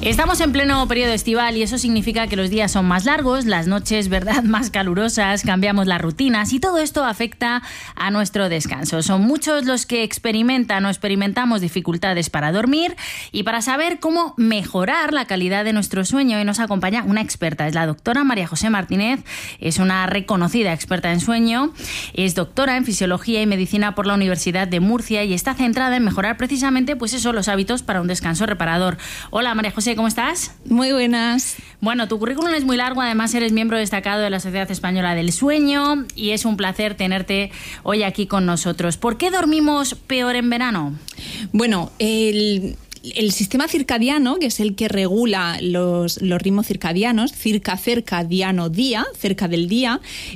Estamos en pleno periodo estival y eso significa que los días son más largos, las noches, ¿verdad?, más calurosas, cambiamos las rutinas y todo esto afecta a nuestro descanso. Son muchos los que experimentan o experimentamos dificultades para dormir y para saber cómo mejorar la calidad de nuestro sueño hoy nos acompaña una experta. Es la doctora María José Martínez, es una reconocida experta en sueño, es doctora en Fisiología y Medicina por la Universidad de Murcia y está centrada en mejorar precisamente pues eso, los hábitos para un descanso reparador. Hola María José, ¿cómo estás? Muy buenas. Bueno, tu currículum es muy largo, además eres miembro destacado de la Sociedad Española del Sueño y es un placer tenerte hoy aquí con nosotros. ¿Por qué dormimos peor en verano? Bueno, el sistema circadiano, que es el que regula los ritmos circadianos, circadiano día, cerca del día,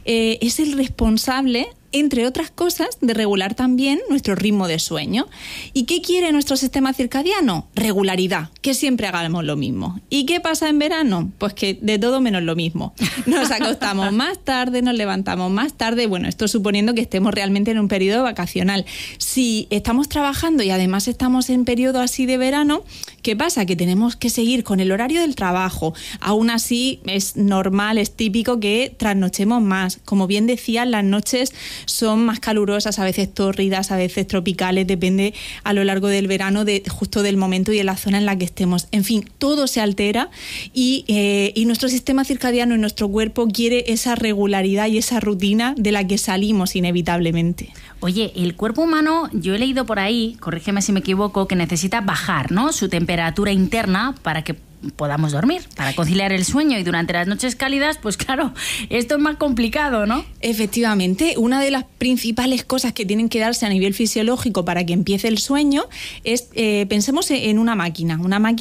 es el responsable, entre otras cosas, de regular también nuestro ritmo de sueño. ¿Y qué quiere nuestro sistema circadiano? Regularidad, que siempre hagamos lo mismo. ¿Y qué pasa en verano? Pues que de todo menos lo mismo. Nos acostamos más tarde, nos levantamos más tarde, bueno, esto suponiendo que estemos realmente en un periodo vacacional. Si estamos trabajando y además estamos en periodo así de verano, ¿qué pasa? Que tenemos que seguir con el horario del trabajo. Aún así es normal, es típico que trasnochemos más. Como bien decía, las noches son más calurosas, a veces tórridas, a veces tropicales, depende a lo largo del verano justo del momento y de la zona en la que estemos. En fin, todo se altera y nuestro sistema circadiano y nuestro cuerpo quiere esa regularidad y esa rutina de la que salimos inevitablemente. Oye, el cuerpo humano, yo he leído por ahí, corrígeme si me equivoco, que necesita bajar, ¿no?, su temperatura interna para que podamos dormir, para conciliar el sueño, y durante las noches cálidas, pues claro, esto es más complicado, ¿no? Efectivamente, una de las principales cosas que tienen que darse a nivel fisiológico para que empiece el sueño es, pensemos en una máquina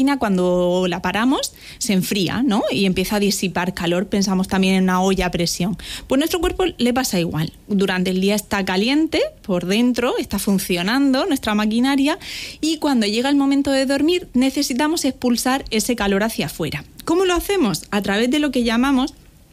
cuando la paramos se enfría, ¿no?, y empieza a disipar calor. Pensamos también en una olla a presión. Pues nuestro cuerpo le pasa igual, durante el día está caliente, por dentro está funcionando nuestra maquinaria y cuando llega el momento de dormir necesitamos expulsar ese calor hacia afuera. ¿Cómo lo hacemos? A través de lo que llamamos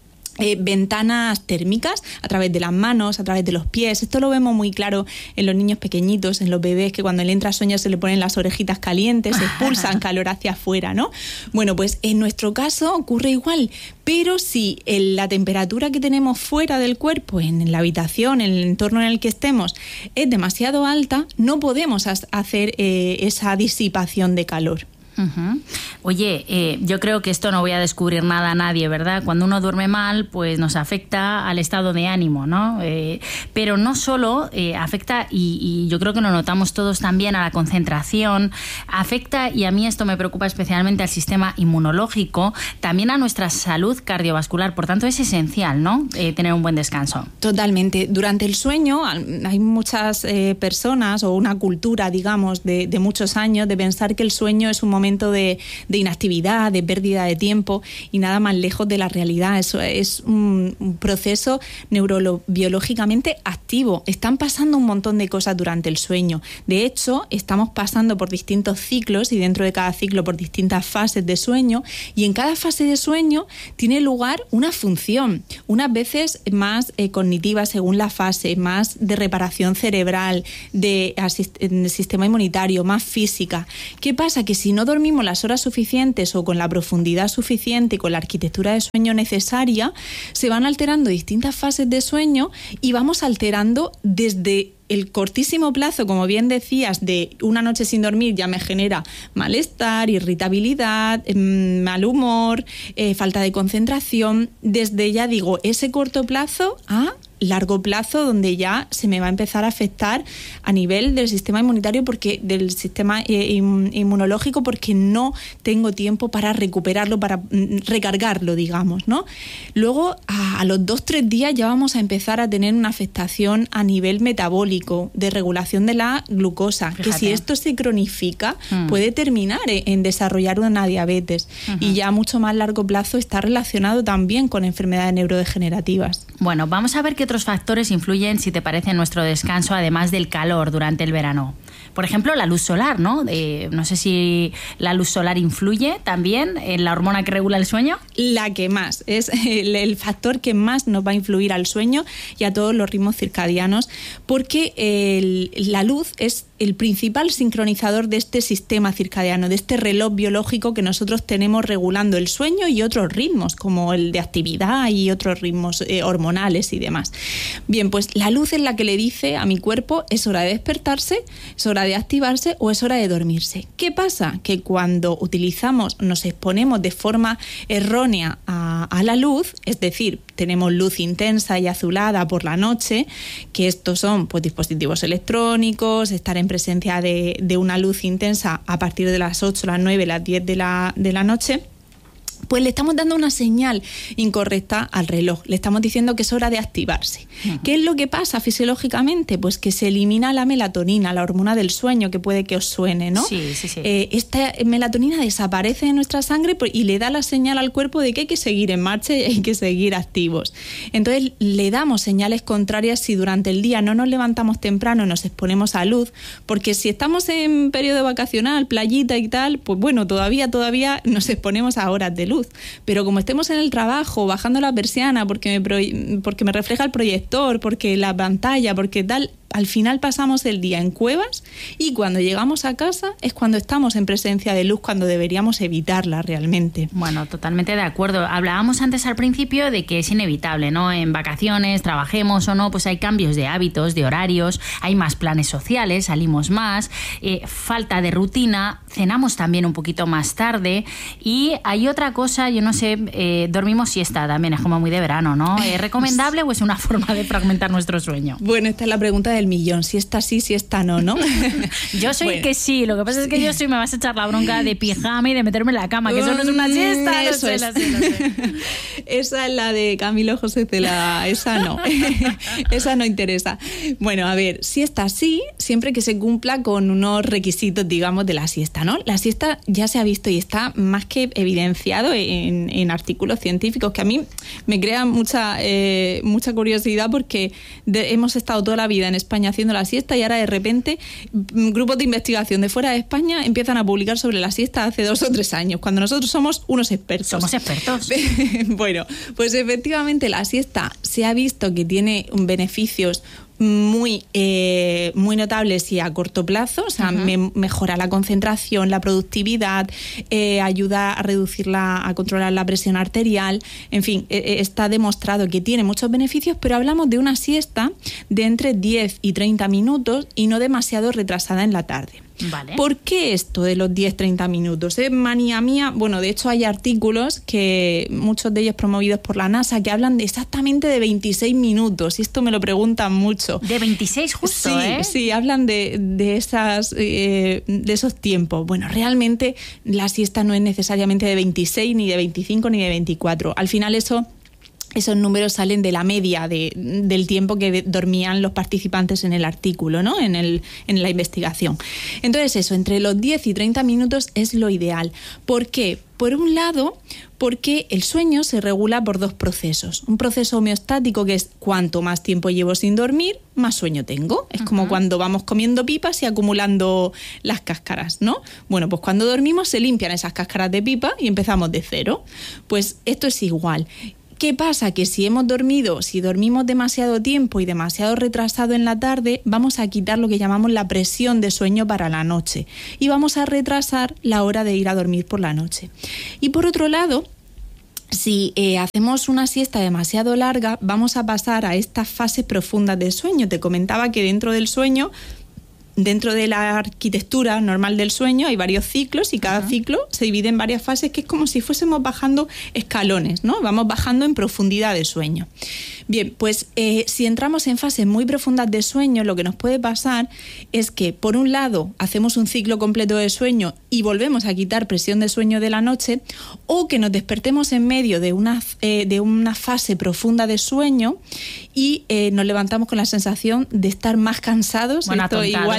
ventanas térmicas, a través de las manos, a través de los pies. Esto lo vemos muy claro en los niños pequeñitos, en los bebés, que cuando le entra sueño se le ponen las orejitas calientes, se expulsan calor hacia afuera, ¿no? Bueno, pues en nuestro caso ocurre igual, pero si la temperatura que tenemos fuera del cuerpo, en la habitación, en el entorno en el que estemos, es demasiado alta, no podemos hacer esa disipación de calor. Uh-huh. Oye, yo creo que esto no voy a descubrir nada a nadie, ¿verdad? Cuando uno duerme mal, pues nos afecta al estado de ánimo, ¿no? Pero no solo afecta, y yo creo que lo notamos todos también, a la concentración, afecta, y a mí esto me preocupa especialmente, al sistema inmunológico, también a nuestra salud cardiovascular. Por tanto, es esencial, ¿no?, tener un buen descanso. Totalmente. Durante el sueño hay muchas personas, o una cultura, digamos, de muchos años, de pensar que el sueño es un momento de inactividad, de pérdida de tiempo, y nada más lejos de la realidad. Eso es un proceso neurobiológicamente activo. Están pasando un montón de cosas durante el sueño. De hecho, estamos pasando por distintos ciclos y dentro de cada ciclo por distintas fases de sueño, y en cada fase de sueño tiene lugar una función, unas veces más cognitiva según la fase, más de reparación cerebral, de sistema inmunitario, más física. ¿Qué pasa? Que si no dormimos las horas suficientes o con la profundidad suficiente y con la arquitectura de sueño necesaria, se van alterando distintas fases de sueño y vamos alterando desde el cortísimo plazo, como bien decías, de una noche sin dormir ya me genera malestar, irritabilidad, mal humor, falta de concentración, desde, ya digo, ese corto plazo a largo plazo, donde ya se me va a empezar a afectar a nivel del sistema inmunitario, del sistema inmunológico, porque no tengo tiempo para recuperarlo, para recargarlo, digamos, ¿no? Luego, a los 2-3 días ya vamos a empezar a tener una afectación a nivel metabólico, de regulación de la glucosa. Fíjate. Que si esto se cronifica, puede terminar en desarrollar una diabetes. Uh-huh. Y ya a mucho más largo plazo está relacionado también con enfermedades neurodegenerativas. Bueno, vamos a ver qué otros factores influyen, si te parece, en nuestro descanso, además del calor durante el verano. Por ejemplo, la luz solar, ¿no? No sé si la luz solar influye también en la hormona que regula el sueño. La que más, es el factor que más nos va a influir al sueño y a todos los ritmos circadianos, porque la luz es el principal sincronizador de este sistema circadiano, de este reloj biológico que nosotros tenemos regulando el sueño y otros ritmos, como el de actividad y otros ritmos hormonales y demás. Bien, pues la luz es la que le dice a mi cuerpo: es hora de despertarse, es hora de activarse o es hora de dormirse. ¿Qué pasa? Que cuando nos exponemos de forma errónea a la luz, es decir, tenemos luz intensa y azulada por la noche, que estos son pues dispositivos electrónicos, estar en presencia de una luz intensa a partir de las 8, las 9, las 10 de la noche, pues le estamos dando una señal incorrecta al reloj. Le estamos diciendo que es hora de activarse. Uh-huh. ¿Qué es lo que pasa fisiológicamente? Pues que se elimina la melatonina, la hormona del sueño, que puede que os suene, ¿no? Sí. Esta melatonina desaparece de nuestra sangre y le da la señal al cuerpo de que hay que seguir en marcha y hay que seguir activos. Entonces le damos señales contrarias si durante el día no nos levantamos temprano, nos exponemos a luz, porque si estamos en periodo vacacional, playita y tal, pues bueno, todavía nos exponemos a horas de luz. Pero como estemos en el trabajo, bajando la persiana porque me refleja el proyector, porque la pantalla, porque tal, al final pasamos el día en cuevas y cuando llegamos a casa es cuando estamos en presencia de luz, cuando deberíamos evitarla realmente. Bueno, totalmente de acuerdo. Hablábamos antes al principio de que es inevitable, ¿no? En vacaciones, trabajemos o no, pues hay cambios de hábitos, de horarios, hay más planes sociales, salimos más, falta de rutina, cenamos también un poquito más tarde y hay otra cosa, yo no sé, dormimos siesta también, es como muy de verano, ¿no? ¿Es recomendable o es una forma de fragmentar nuestro sueño? Bueno, esta es la pregunta del millón, si está sí, si está no, ¿no? Yo soy que sí, lo que pasa es que yo me vas a echar la bronca de pijama y de meterme en la cama, que eso no es una siesta, lo sé. Esa es la de Camilo José Cela, esa no, esa no interesa. Bueno, a ver, siesta sí, siempre que se cumpla con unos requisitos, digamos, de la siesta, ¿no? La siesta ya se ha visto y está más que evidenciado en artículos científicos, que a mí me crea mucha curiosidad porque hemos estado toda la vida en España haciendo la siesta y ahora de repente grupos de investigación de fuera de España empiezan a publicar sobre la siesta hace 2 o 3 años, cuando nosotros somos unos expertos. Somos expertos. Bueno, pues efectivamente la siesta se ha visto que tiene beneficios muy notables y a corto plazo, o sea, mejora la concentración, la productividad, ayuda a controlar la presión arterial, en fin, está demostrado que tiene muchos beneficios, pero hablamos de una siesta de entre 10 y 30 minutos y no demasiado retrasada en la tarde. Vale. ¿Por qué esto de los 10-30 minutos? ¿Es manía mía? Bueno, de hecho hay artículos, que muchos de ellos promovidos por la NASA, que hablan exactamente de 26 minutos, y esto me lo preguntan mucho. ¿De 26 justo, sí, Sí, hablan de esos tiempos. Bueno, realmente la siesta no es necesariamente de 26, ni de 25, ni de 24. Al final esos números salen de la media del tiempo que dormían los participantes en el artículo, ¿no? En la investigación. Entonces eso, entre los 10 y 30 minutos es lo ideal. ¿Por qué? Por un lado, porque el sueño se regula por 2 procesos. Un proceso homeostático, que es cuanto más tiempo llevo sin dormir, más sueño tengo. Es como cuando vamos comiendo pipas y acumulando las cáscaras, ¿no? Bueno, pues cuando dormimos se limpian esas cáscaras de pipa y empezamos de cero. Pues esto es igual. ¿Qué pasa? Que si dormimos demasiado tiempo y demasiado retrasado en la tarde, vamos a quitar lo que llamamos la presión de sueño para la noche y vamos a retrasar la hora de ir a dormir por la noche. Y por otro lado, si hacemos una siesta demasiado larga, vamos a pasar a estas fases profundas del sueño. Te comentaba que dentro del sueño, dentro de la arquitectura normal del sueño, hay varios ciclos y cada ciclo se divide en varias fases, que es como si fuésemos bajando escalones, ¿no? Vamos bajando en profundidad de sueño. Bien, pues si entramos en fases muy profundas de sueño, lo que nos puede pasar es que, por un lado, hacemos un ciclo completo de sueño y volvemos a quitar presión de sueño de la noche, o que nos despertemos en medio de una fase profunda de sueño y nos levantamos con la sensación de estar más cansados. Bueno, esto igual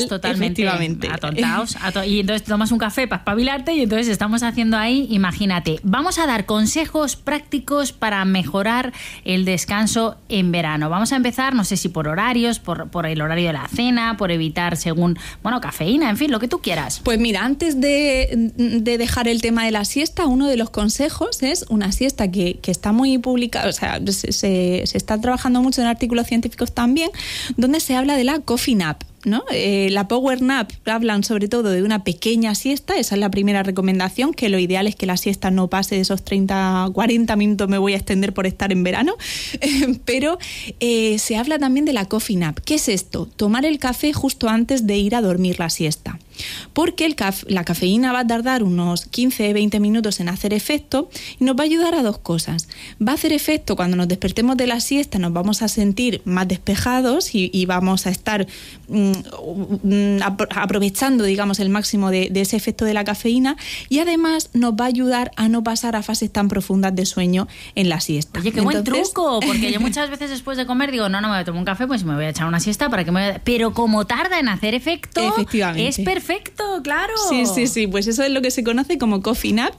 estás totalmente efectivamente. Atontaos. Y entonces tomas un café para espabilarte y entonces estamos haciendo ahí, imagínate. Vamos a dar consejos prácticos para mejorar el descanso en verano. Vamos a empezar, no sé si por horarios, por el horario de la cena, por evitar según, cafeína, en fin, lo que tú quieras. Pues mira, antes de dejar el tema de la siesta, uno de los consejos es una siesta que está muy publicada, o sea, se está trabajando mucho en artículos científicos también, donde se habla de la coffee nap, ¿no? La power nap hablan sobre todo de una pequeña siesta, esa es la primera recomendación, que lo ideal es que la siesta no pase de esos 30-40 minutos, me voy a extender por estar en verano, pero se habla también de la coffee nap. ¿Qué es esto? Tomar el café justo antes de ir a dormir la siesta. Porque la cafeína va a tardar unos 15-20 minutos en hacer efecto y nos va a ayudar a dos cosas. Va a hacer efecto cuando nos despertemos de la siesta, nos vamos a sentir más despejados y vamos a estar aprovechando, digamos, el máximo de ese efecto de la cafeína, y además nos va a ayudar a no pasar a fases tan profundas de sueño en la siesta. Oye, qué buen truco, porque yo muchas veces después de comer digo, no me voy a tomar un café, pues me voy a echar una siesta para que pero como tarda en hacer efecto, es perfecto, claro. Sí, pues eso es lo que se conoce como coffee nap,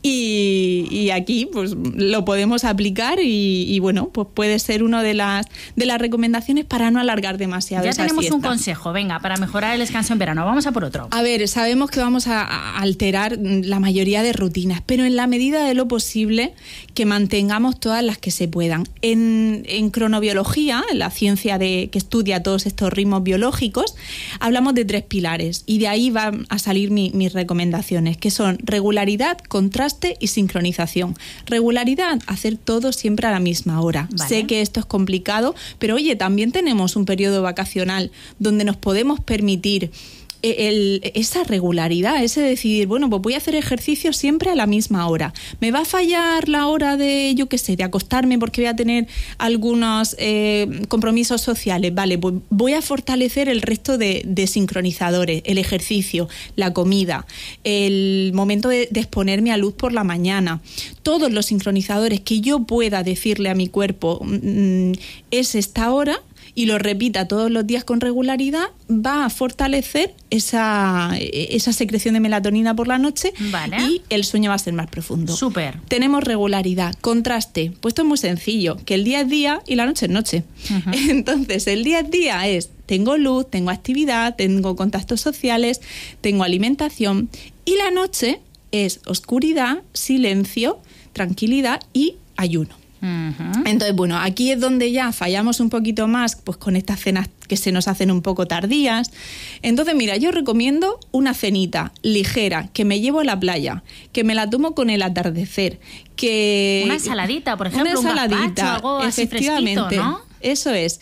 y aquí pues lo podemos aplicar y bueno, pues puede ser una de las recomendaciones para no alargar demasiado esa tenemos siesta. Un consejo, venga, para mejorar el descanso en verano. Vamos a por otro. A ver, sabemos que vamos a alterar la mayoría de rutinas, pero en la medida de lo posible que mantengamos todas las que se puedan. En cronobiología, en la ciencia que estudia todos estos ritmos biológicos, hablamos de 3 pilares y de ahí van a salir mis recomendaciones, que son regularidad, contraste y sincronización. Regularidad, hacer todo siempre a la misma hora. Vale. Sé que esto es complicado, pero oye, también tenemos un periodo vacacional donde nos podemos permitir esa regularidad, ese decidir, bueno, pues voy a hacer ejercicio siempre a la misma hora. ¿Me va a fallar la hora de acostarme porque voy a tener algunos compromisos sociales? Vale, pues voy a fortalecer el resto de sincronizadores, el ejercicio, la comida, el momento de exponerme a luz por la mañana. Todos los sincronizadores que yo pueda decirle a mi cuerpo es esta hora, y lo repita todos los días con regularidad, va a fortalecer esa secreción de melatonina por la noche. Vale. Y el sueño va a ser más profundo. Súper. Tenemos regularidad. Contraste, pues esto es muy sencillo, que el día es día y la noche es noche. Uh-huh. Entonces, el día es día es, tengo luz, tengo actividad, tengo contactos sociales, tengo alimentación, y la noche es oscuridad, silencio, tranquilidad y ayuno. Uh-huh. Entonces, bueno, aquí es donde ya fallamos un poquito más, pues con estas cenas que se nos hacen un poco tardías. Entonces, mira, yo recomiendo una cenita ligera que me llevo a la playa, que me la tomo con el atardecer, que una ensaladita, por ejemplo, un gazpacho, algo así fresquito, ¿no? Eso es.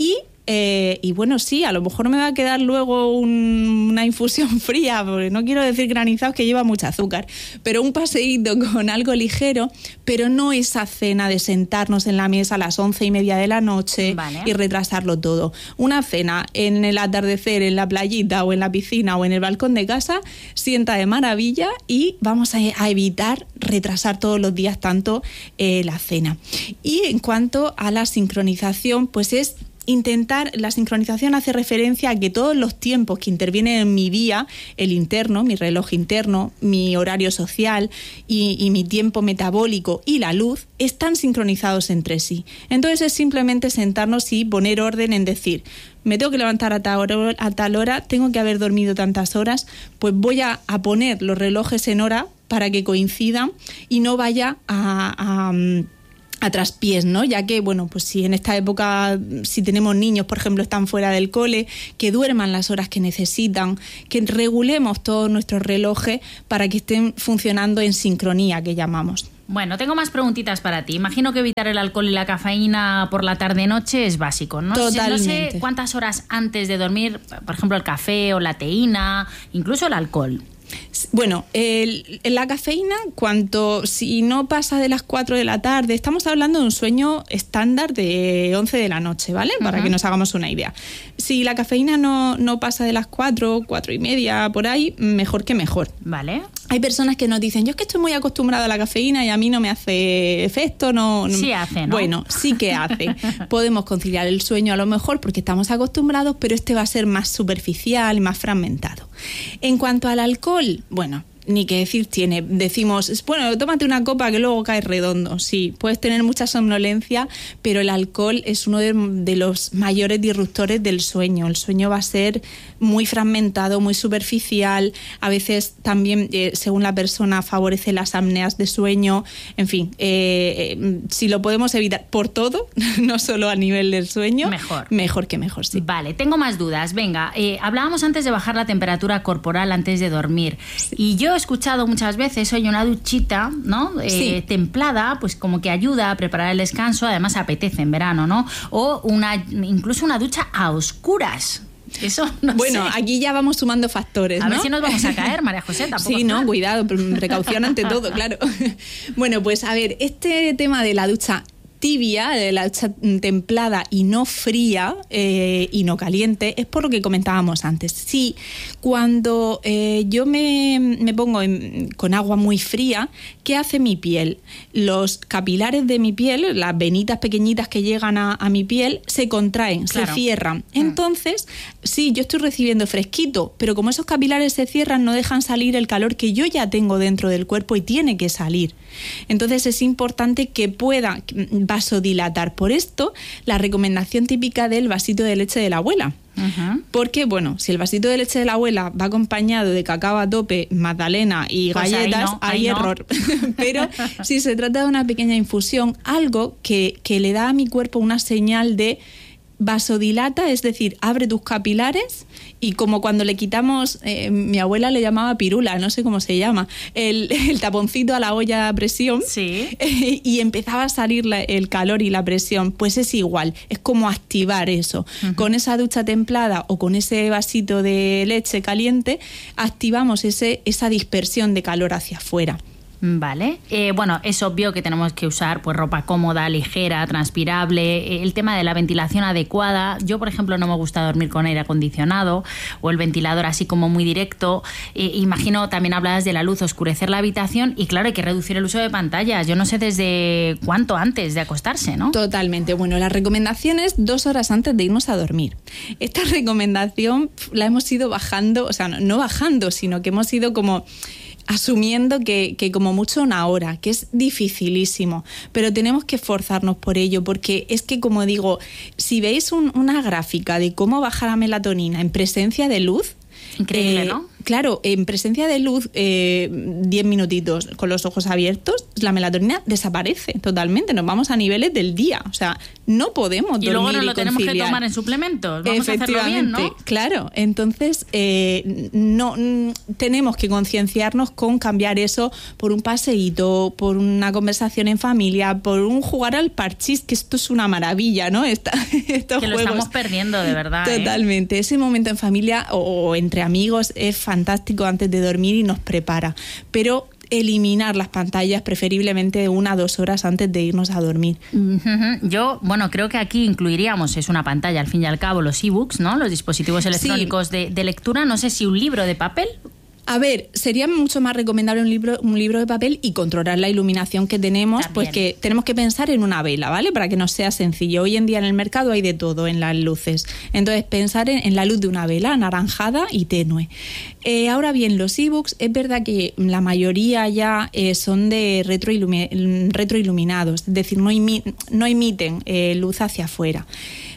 Y bueno, sí, a lo mejor me va a quedar luego una infusión fría, porque no quiero decir granizados, que lleva mucho azúcar, pero un paseíto con algo ligero, pero no esa cena de sentarnos en la mesa a las 11:30 de la noche. Vale. Y retrasarlo todo. Una cena en el atardecer, en la playita o en la piscina o en el balcón de casa, sienta de maravilla, y vamos a evitar retrasar todos los días tanto la cena. Y en cuanto a la sincronización, pues es intentar, la sincronización hace referencia a que todos los tiempos que intervienen en mi día, el interno, mi reloj interno, mi horario social y mi tiempo metabólico y la luz, están sincronizados entre sí. Entonces es simplemente sentarnos y poner orden en decir, me tengo que levantar a tal hora, tengo que haber dormido tantas horas, pues voy a poner los relojes en hora para que coincidan y no vaya a traspiés, ¿no? Ya que, bueno, pues si en esta época, si tenemos niños, por ejemplo, están fuera del cole, que duerman las horas que necesitan, que regulemos todos nuestros relojes para que estén funcionando en sincronía, que llamamos. Bueno, tengo más preguntitas para ti. Imagino que evitar el alcohol y la cafeína por la tarde-noche es básico, ¿no? Totalmente. No sé cuántas horas antes de dormir, por ejemplo, el café o la teína, incluso el alcohol. Bueno, la cafeína, si no pasa de las 4 de la tarde, estamos hablando de un sueño estándar de 11 de la noche, ¿vale? Para que nos hagamos una idea. Si la cafeína no pasa de las 4:30, por ahí, mejor que mejor. Vale. Hay personas que nos dicen, yo es que estoy muy acostumbrada a la cafeína y a mí no me hace efecto, no. Sí hace, ¿no? Bueno, sí que hace. Podemos conciliar el sueño a lo mejor porque estamos acostumbrados, pero este va a ser más superficial y más fragmentado. En cuanto al alcohol, bueno, ni que decir tiene. Decimos, bueno, tómate una copa que luego caes redondo. Sí, puedes tener mucha somnolencia, pero el alcohol es uno de los mayores disruptores del sueño. El sueño va a ser muy fragmentado, muy superficial. A veces también, según la persona, favorece las apneas de sueño. En fin, si lo podemos evitar por todo, no solo a nivel del sueño, mejor que mejor, sí. Vale, tengo más dudas. Venga, hablábamos antes de bajar la temperatura corporal antes de dormir. Sí. Y yo he escuchado muchas veces, oye, una duchita, ¿no? Sí. Templada, pues como que ayuda a preparar el descanso, además apetece en verano, ¿no? O incluso una ducha a oscuras. Eso no bueno, sé. Aquí ya vamos sumando factores, ¿no? A ver si nos vamos a caer, María José, tampoco. Sí, no, cuidado, precaución ante todo, claro. Bueno, pues a ver, este tema de la ducha tibia, de la ducha templada y no fría y no caliente, es por lo que comentábamos antes. Sí, cuando yo me pongo con agua muy fría, ¿qué hace mi piel? Los capilares de mi piel, las venitas pequeñitas que llegan a mi piel, se contraen, claro, se cierran. Entonces, sí, yo estoy recibiendo fresquito, pero como esos capilares se cierran, no dejan salir el calor que yo ya tengo dentro del cuerpo y tiene que salir. Entonces es importante que pueda vasodilatar. Por esto, la recomendación típica del vasito de leche de la abuela. Uh-huh. Porque, bueno, si el vasito de leche de la abuela va acompañado de cacao a tope, magdalena y pues galletas, hay error. Pero si se trata de una pequeña infusión, algo que le da a mi cuerpo una señal de vasodilata, es decir, abre tus capilares, y como cuando le quitamos, mi abuela le llamaba pirula, no sé cómo se llama, el taponcito a la olla a presión, sí. Y empezaba a salir el calor y la presión, pues es igual, es como activar eso. Uh-huh. Con esa ducha templada o con ese vasito de leche caliente, activamos esa dispersión de calor hacia afuera. Vale. Bueno, es obvio que tenemos que usar pues ropa cómoda, ligera, transpirable. El tema de la ventilación adecuada. Yo, por ejemplo, no me gusta dormir con aire acondicionado o el ventilador así como muy directo. Imagino, también hablabas de la luz, oscurecer la habitación y claro, hay que reducir el uso de pantallas. Yo no sé desde cuánto antes de acostarse, ¿no? Totalmente. Bueno, la recomendación es 2 horas antes de irnos a dormir. Esta recomendación la hemos ido bajando, o sea, no bajando, sino que hemos ido como asumiendo que como mucho 1 hora, que es dificilísimo, pero tenemos que esforzarnos por ello, porque es que, como digo, si veis una gráfica de cómo bajar la melatonina en presencia de luz, increíble, ¿no? Claro, en presencia de luz, 10 minutitos con los ojos abiertos, la melatonina desaparece totalmente. Nos vamos a niveles del día. O sea, no podemos dormir y luego nos lo conciliar. Tenemos que tomar en suplementos. Vamos a hacerlo bien, ¿no? Claro. Entonces, no tenemos que concienciarnos con cambiar eso por un paseíto, por una conversación en familia, por un jugar al parchís, que esto es una maravilla, ¿no? Estos que juegos. Lo estamos perdiendo, de verdad. Totalmente. Ese momento en familia o entre amigos es fantástico antes de dormir y nos prepara. Pero eliminar las pantallas preferiblemente 1 a 2 horas antes de irnos a dormir. Yo, bueno, creo que aquí incluiríamos, es una pantalla al fin y al cabo, los ebooks, ¿no? Los dispositivos electrónicos sí. de lectura. No sé si un libro de papel. A ver, sería mucho más recomendable un libro de papel y controlar la iluminación que tenemos, también. Pues que tenemos que pensar en una vela, ¿vale? Para que nos sea sencillo. Hoy en día en el mercado hay de todo en las luces. Entonces, pensar en la luz de una vela anaranjada y tenue. Ahora bien, los ebooks, es verdad que la mayoría ya son de retroiluminados, es decir, no emiten luz hacia afuera.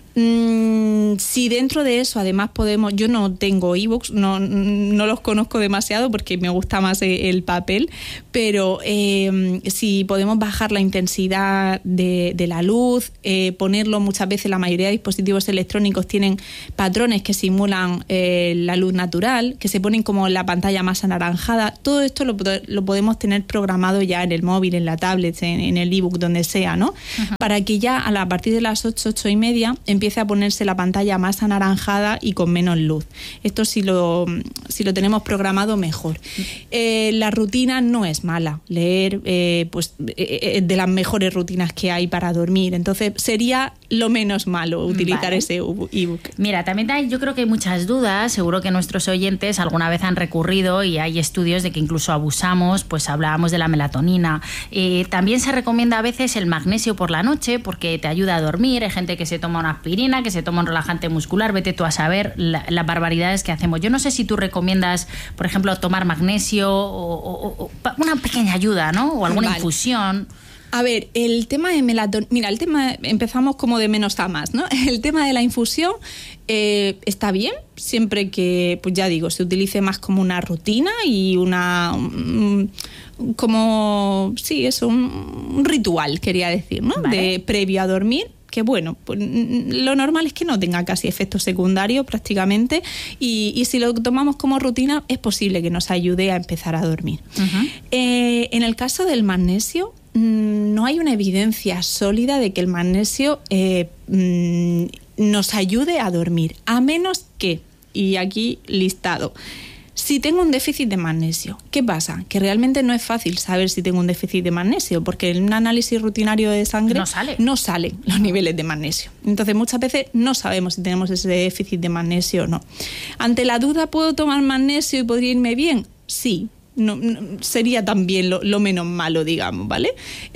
Si dentro de eso además podemos, yo no tengo ebooks, no los conozco demasiado porque me gusta más el papel, pero si podemos bajar la intensidad de la luz, ponerlo, muchas veces la mayoría de dispositivos electrónicos tienen patrones que simulan la luz natural, que se ponen como en la pantalla más anaranjada. Todo esto lo podemos tener programado ya en el móvil, en la tablet, en el ebook, donde sea, ¿no? Uh-huh. Para que ya a partir de las 8:30 empiece empiece a ponerse la pantalla más anaranjada y con menos luz. Esto si lo tenemos programado mejor. La rutina no es mala. Leer de las mejores rutinas que hay para dormir. Entonces sería lo menos malo utilizar ese ebook. Mira, también yo creo que hay muchas dudas. Seguro que nuestros oyentes alguna vez han recurrido y hay estudios de que incluso abusamos, pues hablábamos de la melatonina. También se recomienda a veces el magnesio por la noche porque te ayuda a dormir. Hay gente que se toma una aspirina, que se toma un relajante muscular. Vete tú a saber las barbaridades que hacemos. Yo no sé si tú recomiendas, por ejemplo, tomar magnesio o una pequeña ayuda, ¿no? O alguna infusión. A ver, el tema de melatonina... Mira, empezamos como de menos a más, ¿no? El tema de la infusión está bien, siempre que, pues ya digo, se utilice más como una rutina y un ritual, quería decir, ¿no? Vale. De previo a dormir. Que bueno, pues lo normal es que no tenga casi efectos secundarios prácticamente y si lo tomamos como rutina es posible que nos ayude a empezar a dormir. Uh-huh. En el caso del magnesio, no hay una evidencia sólida de que el magnesio nos ayude a dormir, a menos que, y aquí listado, si tengo un déficit de magnesio. ¿Qué pasa? Que realmente no es fácil saber si tengo un déficit de magnesio, porque en un análisis rutinario de sangre no salen los niveles de magnesio. Entonces muchas veces no sabemos si tenemos ese déficit de magnesio o no. Ante la duda, ¿puedo tomar magnesio y podría irme bien? Sí. No, sería también lo menos malo, digamos, ¿vale?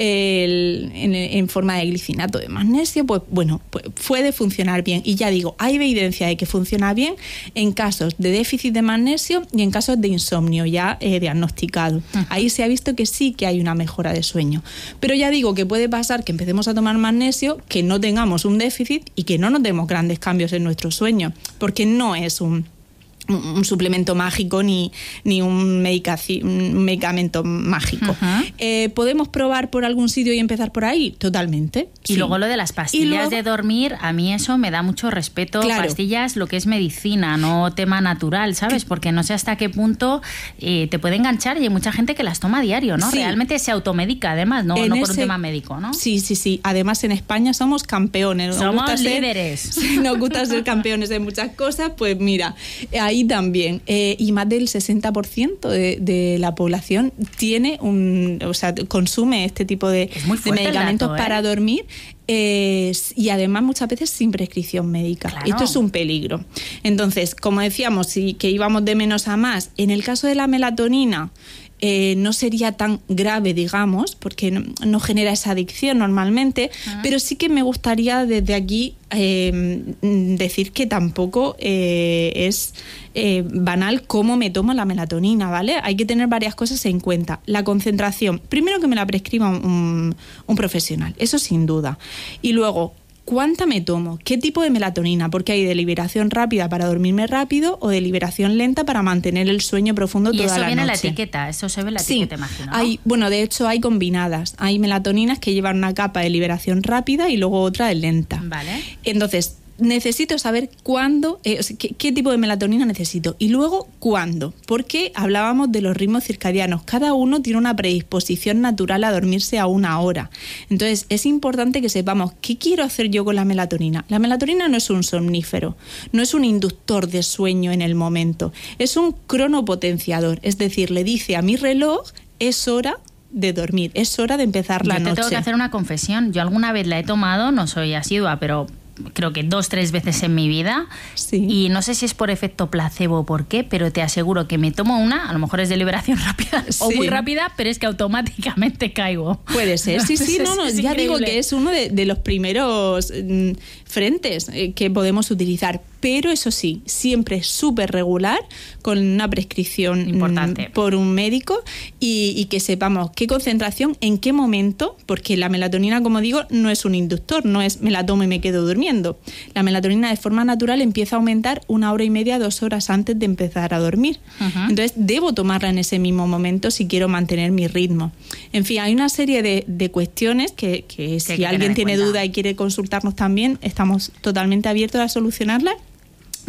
En forma de glicinato de magnesio, pues bueno, pues puede funcionar bien. Y ya digo, hay evidencia de que funciona bien en casos de déficit de magnesio y en casos de insomnio ya diagnosticado. Uh-huh. Ahí se ha visto que sí que hay una mejora de sueño. Pero ya digo que puede pasar que empecemos a tomar magnesio, que no tengamos un déficit y que no notemos grandes cambios en nuestro sueño, porque no es un suplemento mágico ni un medicamento mágico. Uh-huh. ¿Podemos probar por algún sitio y empezar por ahí? Totalmente. Y luego lo de las pastillas de dormir, a mí eso me da mucho respeto. Claro. Pastillas, lo que es medicina, no tema natural, ¿sabes? Porque no sé hasta qué punto te puede enganchar y hay mucha gente que las toma a diario, ¿no? Sí. Realmente se automedica además, no por un tema médico, ¿no? Sí. Además en España somos campeones. Somos líderes. Nos gusta ser campeones de muchas cosas, pues mira, ahí también. Y más del 60% de la población consume este tipo de medicamentos para dormir. Y además muchas veces sin prescripción médica. Claro. Esto es un peligro. Entonces, como decíamos, que íbamos de menos a más, en el caso de la melatonina no sería tan grave, digamos, porque no genera esa adicción normalmente, pero sí que me gustaría desde aquí decir que tampoco es banal cómo me tomo la melatonina, ¿vale? Hay que tener varias cosas en cuenta. La concentración, primero que me la prescriba un profesional, eso sin duda. Y luego, ¿cuánta me tomo? ¿Qué tipo de melatonina? Porque hay de liberación rápida para dormirme rápido o de liberación lenta para mantener el sueño profundo toda la noche. Y eso viene en la etiqueta, eso se ve en la etiqueta, imagino, ¿no? De hecho hay combinadas. Hay melatoninas que llevan una capa de liberación rápida y luego otra de lenta. Vale. Entonces, necesito saber cuándo, qué tipo de melatonina necesito y luego cuándo, porque hablábamos de los ritmos circadianos. Cada uno tiene una predisposición natural a dormirse a una hora. Entonces es importante que sepamos qué quiero hacer yo con la melatonina. La melatonina no es un somnífero, no es un inductor de sueño en el momento, es un cronopotenciador, es decir, le dice a mi reloj es hora de dormir, es hora de empezar la noche. Yo te tengo que hacer una confesión, yo alguna vez la he tomado, no soy asidua, pero creo que 2-3 veces en mi vida, sí. Y no sé si es por efecto placebo o por qué, pero te aseguro que me tomo una, a lo mejor es de liberación rápida o muy rápida, pero es que automáticamente caigo. Puede ser, sí, ya digo que es uno de los primeros frentes que podemos utilizar, pero eso sí, siempre súper regular, con una prescripción importante por un médico y que sepamos qué concentración, en qué momento, porque la melatonina, como digo, no es un inductor, no es me la tomo y me quedo durmiendo. La melatonina de forma natural empieza a aumentar 1 hora y media, 2 horas antes de empezar a dormir. Uh-huh. Entonces debo tomarla en ese mismo momento si quiero mantener mi ritmo. En fin, hay una serie de cuestiones que si alguien tiene duda y quiere consultarnos también, estamos totalmente abiertos a solucionarlas.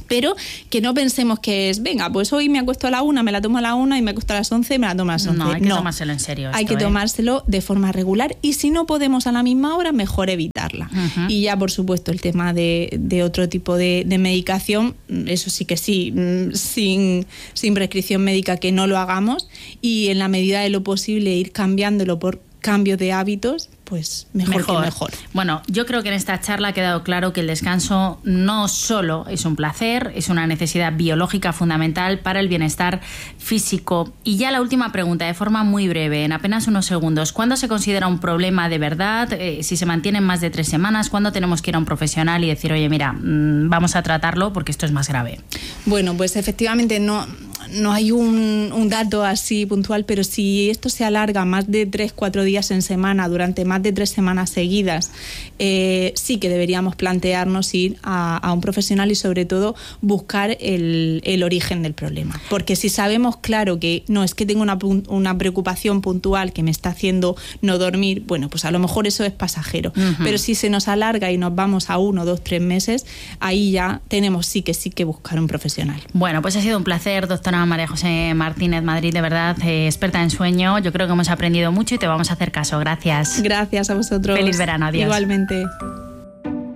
Pero que no pensemos que es, venga, pues hoy me acuesto a la 1, me la tomo a la 1 y me acuesto a las 11 y me la tomo a las 11. No, hay que tomárselo en serio. Hay que tomárselo de forma regular y si no podemos a la misma hora, mejor evitarla. Y ya, por supuesto, el tema de otro tipo de medicación, eso sí que sí, sin prescripción médica que no lo hagamos y en la medida de lo posible ir cambiándolo por cambios de hábitos, pues mejor. Bueno, yo creo que en esta charla ha quedado claro que el descanso no solo es un placer, es una necesidad biológica fundamental para el bienestar físico. Y ya la última pregunta, de forma muy breve, en apenas unos segundos. ¿Cuándo se considera un problema de verdad? Si se mantienen más de 3 semanas, ¿cuándo tenemos que ir a un profesional y decir, oye, mira, vamos a tratarlo porque esto es más grave? Bueno, pues efectivamente no hay un dato así puntual, pero si esto se alarga más de 3-4 días en semana durante más de 3 semanas seguidas, sí que deberíamos plantearnos ir a un profesional y sobre todo buscar el origen del problema. Porque si sabemos claro que no es que tengo una preocupación puntual que me está haciendo no dormir, bueno, pues a lo mejor eso es pasajero. Pero si se nos alarga y nos vamos a 1, 2, 3 meses, ahí ya tenemos sí que buscar un profesional. Bueno, pues ha sido un placer, doctora María José Martínez Madrid, de verdad, experta en sueño. Yo creo que hemos aprendido mucho y te vamos a hacer caso. Gracias. Gracias a vosotros. Feliz verano, adiós. Igualmente.